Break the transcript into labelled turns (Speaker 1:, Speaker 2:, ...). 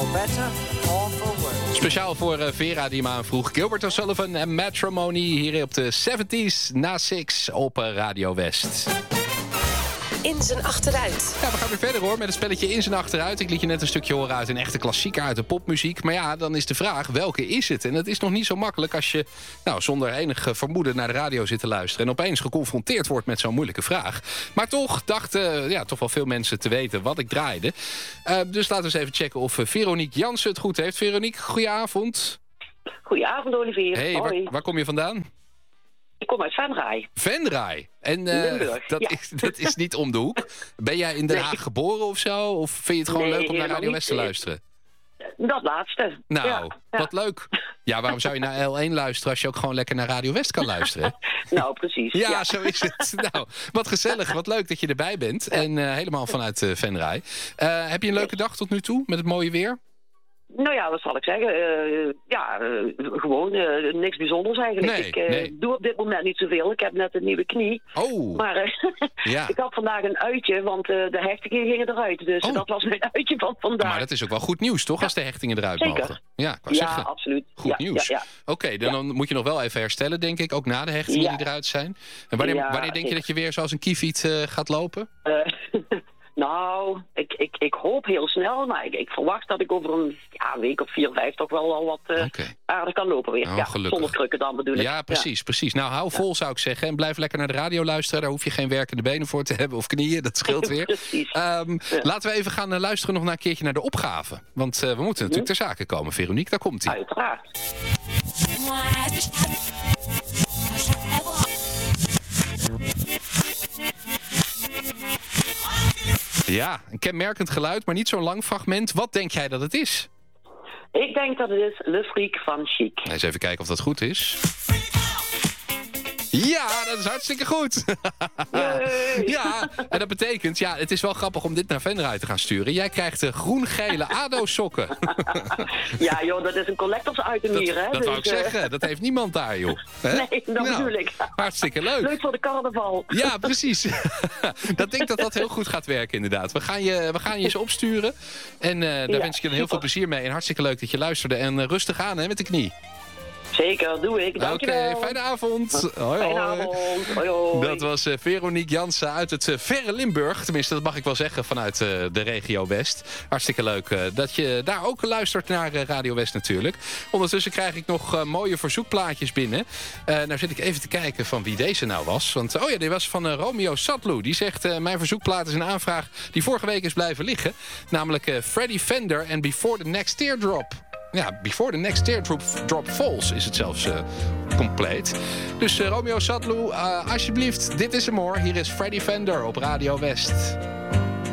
Speaker 1: For better or for worse.
Speaker 2: Speciaal voor Vera die me aanvroeg. Gilbert O'Sullivan en Matrimony hier op de 70s na 6 op Radio West.
Speaker 3: In zijn achteruit.
Speaker 2: Ja, we gaan weer verder hoor met het spelletje In zijn achteruit. Ik liet je net een stukje horen uit een echte klassieker uit de popmuziek. Maar ja, dan is de vraag, welke is het? En dat is nog niet zo makkelijk als je zonder enig vermoeden naar de radio zit te luisteren... en opeens geconfronteerd wordt met zo'n moeilijke vraag. Maar toch dachten toch wel veel mensen te weten wat ik draaide. Dus laten we eens even checken of Veronique Jansen het goed heeft. Veronique, goedenavond.
Speaker 4: Goedenavond, Olivier.
Speaker 2: Hey,
Speaker 4: hoi.
Speaker 2: waar kom je vandaan?
Speaker 4: Ik kom uit Venray.
Speaker 2: Venray. En
Speaker 4: Limburg,
Speaker 2: dat is niet om de hoek. Ben jij in Den Haag geboren of zo? Of vind je het gewoon leuk om naar Radio West te luisteren?
Speaker 4: Dat laatste.
Speaker 2: Nou, wat leuk. Ja, waarom zou je naar L1 luisteren als je ook gewoon lekker naar Radio West kan luisteren?
Speaker 4: Nou, precies.
Speaker 2: Ja, zo is het. Nou, wat gezellig. Wat leuk dat je erbij bent. En helemaal vanuit Venray. Heb je een leuke dag tot nu toe met het mooie weer?
Speaker 4: Nou ja, wat zal ik zeggen? Gewoon niks bijzonders eigenlijk. Ik doe op dit moment niet zoveel. Ik heb net een nieuwe knie.
Speaker 2: Oh.
Speaker 4: Maar ik had vandaag een uitje, want de hechtingen gingen eruit. Dus dat was mijn uitje van vandaag.
Speaker 2: Maar dat is ook wel goed nieuws, toch? Als de hechtingen eruit mogen. Ja, ik wou zeggen.
Speaker 4: Absoluut.
Speaker 2: Goed nieuws. Ja. Oké, dan moet je nog wel even herstellen, denk ik. Ook na de hechtingen die eruit zijn. En wanneer denk je dat je weer zoals een kieviet gaat lopen?
Speaker 4: Nou, ik hoop heel snel, maar ik verwacht dat ik over een week of 4, 5 toch wel al wat aardig kan lopen weer.
Speaker 2: Gelukkig.
Speaker 4: Zonder krukken dan bedoel ik.
Speaker 2: Ja, precies. Nou, hou vol zou ik zeggen. En blijf lekker naar de radio luisteren. Daar hoef je geen werkende benen voor te hebben of knieën. Dat scheelt weer.
Speaker 4: Precies.
Speaker 2: Laten we even gaan luisteren nog naar een keertje naar de opgave. Want we moeten natuurlijk ter zake komen, Veronique. Daar komt hij.
Speaker 4: Uiteraard.
Speaker 2: Ja, een kenmerkend geluid, maar niet zo'n lang fragment. Wat denk jij dat het is?
Speaker 4: Ik denk dat het is Le Freak van Chic.
Speaker 2: Eens even kijken of dat goed is. Ja, dat is hartstikke goed. Ja, en dat betekent, het is wel grappig om dit naar Venray te gaan sturen. Jij krijgt de groen-gele ADO-sokken.
Speaker 4: Ja, joh, dat is een collectors item hier, hè?
Speaker 2: Dat wou ik zeggen. Dat heeft niemand daar, joh. Hè?
Speaker 4: Nee, dat bedoel ik.
Speaker 2: Hartstikke leuk.
Speaker 4: Leuk voor de carnaval.
Speaker 2: Ja, precies. Ik denk dat heel goed gaat werken, inderdaad. We gaan je eens opsturen. En daar wens ik je heel veel plezier mee. En hartstikke leuk dat je luisterde. En rustig aan, hè, met de knie.
Speaker 4: Zeker, doe ik. Dankjewel.
Speaker 2: Oké, fijne avond. Hoi,
Speaker 4: fijne avond. Hoi.
Speaker 2: Dat was Veronique Jansen uit het verre Limburg. Tenminste, dat mag ik wel zeggen vanuit de regio West. Hartstikke leuk dat je daar ook luistert naar Radio West natuurlijk. Ondertussen krijg ik nog mooie verzoekplaatjes binnen. Nou zit ik even te kijken van wie deze nou was. Want die was van Romeo Satlu. Die zegt, mijn verzoekplaat is een aanvraag die vorige week is blijven liggen. Namelijk Freddie Fender en Before the Next Teardrop. Ja, Before the Next Teardrop Falls is het zelfs compleet. Dus Romeo Satlu, alsjeblieft, dit is hem hoor. Hier is Freddie Fender op Radio West.